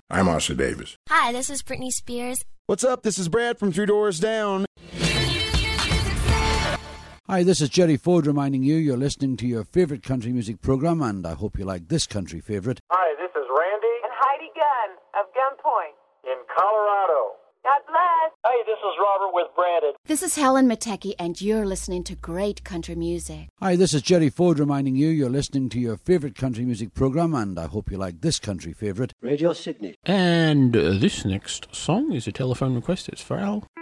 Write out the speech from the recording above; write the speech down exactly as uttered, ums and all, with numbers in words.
I'm Austin Davis. Hi, this is Britney Spears. What's up? This is Brad from Three Doors Down. Hi, this is Jerry Ford reminding you you're listening to your favourite country music programme, and I hope you like this country favourite. Hi, this is Randy and Heidi Gunn of Gunpoint in Colorado. God bless. Hey, this is Robert with Branded. This is Helen Matecki, and you're listening to great country music. Hi, this is Jerry Ford reminding you you're listening to your favourite country music programme, and I hope you like this country favourite. Radio Sydney. And uh, this next song is a telephone request. It's for Al.